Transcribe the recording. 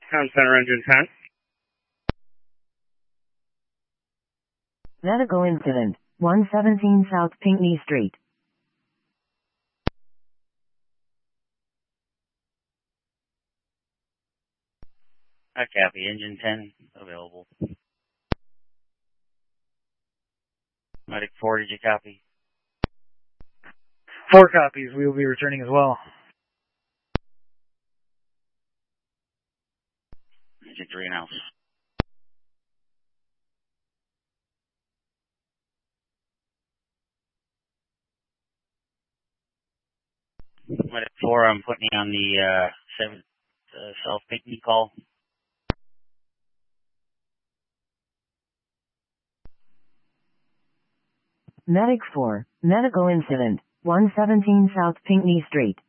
Town Center Engine 10. Medical incident, 117 South Pinckney Street. I copy. Engine 10 available. Medic 4, did you copy? 4 copies. We will be returning as well. Engine 3 announced. Medic 4, I'm putting you on the 7th South Pinckney call. Medic 4, medical incident, 117 South Pinckney Street.